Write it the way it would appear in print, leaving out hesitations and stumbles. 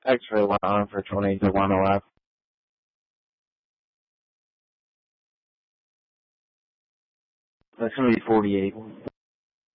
X-ray went on for 20 to 1 left. That's going to be 48.